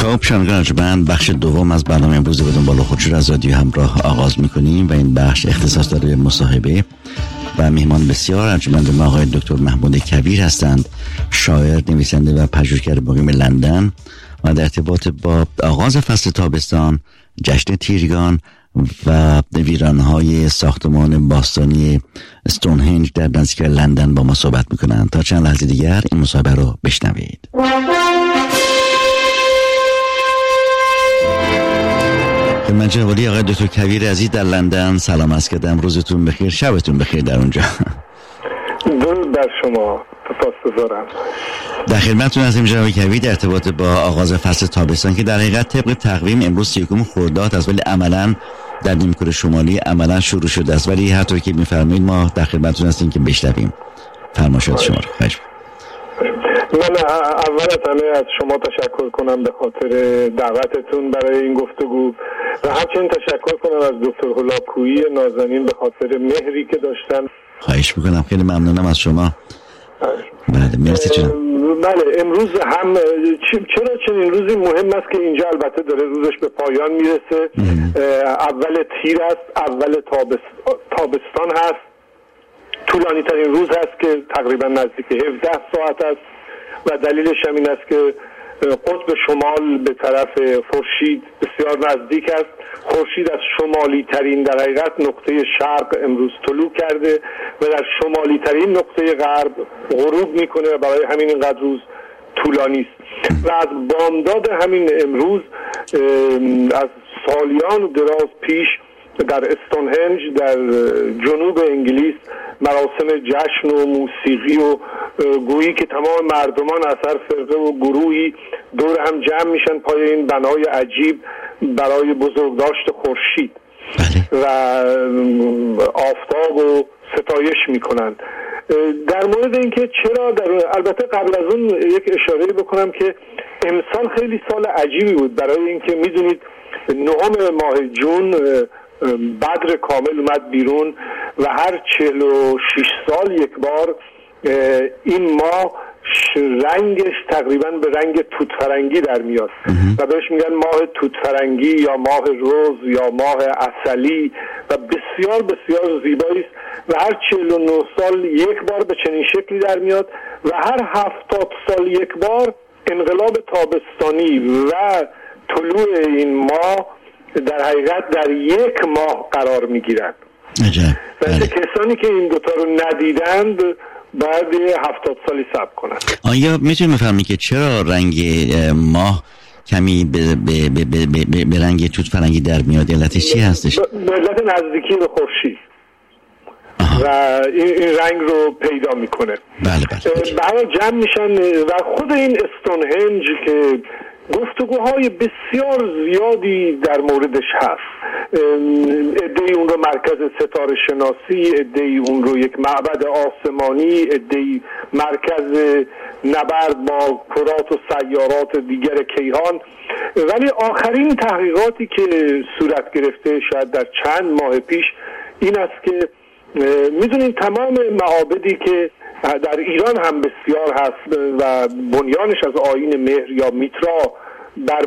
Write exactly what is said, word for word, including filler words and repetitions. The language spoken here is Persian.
خب شنوندگان ارجمند، بخش دوم از برنامه امروز بدون بالا خودشو از رادیو همراه آغاز میکنیم و این بخش اختصاص داره به مصاحبه و مهمان بسیار ارجمند ما آقای دکتر محمود کویر هستند، شاعر، نویسنده و پژوهشگر مقیم لندن و در ارتباط با آغاز فصل تابستان، جشن تیرگان و ویرانهای ساختمان باستانی استونهنج در نزدیکی لندن با ما صحبت میکنند. تا چند لحظه دیگر این مصاحبه رو بشنوید. من جنابعالی آقای دکتر کویر عزیز در لندن سلام عرض کردم. روزتون بخیر، شبتون بخیر در اونجا. درود بر شما، سپاسگزارم. در خدمتتون هستیم جناب کویر در ارتباط با آغاز فصل تابستان که در حقیقت طبق تقویم امروز سی و یکم خرداد است، ولی عملاً در نیمکره شمالی عملاً شروع شده است، ولی هر طور که می‌فرمایید ما در خدمتتون هستیم که بشنویم فرمایشات شما رو. خواهش من اول از همه از شما تشکر کنم به خاطر دعوتتون برای این گفتگو و همچنین تشکر کنم از دکتر هولاکویی نازنین به خاطر مهری که داشتن. خواهش میکنم، خیلی ممنونم از شما. بله مرسی جناب. بله امروز هم چرا چنین روزی مهم است که اینجا البته داره روزش به پایان میرسه. اول تیر است، اول تابستان هست، طولانی ترین روز هست که تقریبا نزدیک هفده ساعت است و دلیلش هم این است که قطب شمال به طرف خورشید بسیار نزدیک است. خورشید از شمالی ترین در حقیقت نقطه شرق امروز طلوع کرده و در شمالی ترین نقطه غرب غروب میکنه و برای همین اینقدر روز طولانی است. و از بامداد همین امروز از سالیان دراز پیش در استونهنج در جنوب انگلیس مراسم جشن و موسیقی و گویی که تمام مردمان از هر فرقه و گروهی دور هم جمع میشن پای این بنای عجیب برای بزرگداشت خورشید و آفتاب و ستایش میکنن. در مورد اینکه چرا در البته قبل از اون یک اشاره بکنم که امسال خیلی سال عجیبی بود، برای اینکه میدونید نهم ماه جون بدر کامل اومد بیرون و هر چهل و شش سال یک بار این ماه رنگش تقریبا به رنگ توت فرنگی در میاد و بهش میگن ماه توت فرنگی یا ماه روز یا ماه عسلی و بسیار بسیار زیبایی است و هر چهل و نه سال یک بار به چنین شکلی در میاد و هر هفتاد سال یک بار انقلاب تابستانی و طلوع این ماه در حقیقت در یک ماه قرار میگیرند. و کسانی که این دوتا رو ندیدند باید هفتاد سالی صبر کنند. آیا میتونی بفهمی که چرا رنگ ماه کمی به, به, به, به, به, به رنگ توت فرنگی در میاد؟ علتش چی هستش؟ به علت نزدیکی به خورشید و این, این رنگ رو پیدا میکنه. بله بله. برای جمع میشن و خود این استونهنج که گفتگوهای بسیار زیادی در موردش هست، عده‌ای اون رو مرکز ستاره شناسی، عده‌ای اون رو یک معبد آسمانی، عده‌ای مرکز نبرد با کرات و سیارات دیگر کیهان. ولی آخرین تحقیقاتی که صورت گرفته شاید در چند ماه پیش این است که میدونین تمام معابدی که در ایران هم بسیار هست و بنیانش از آیین مهر یا میترا بر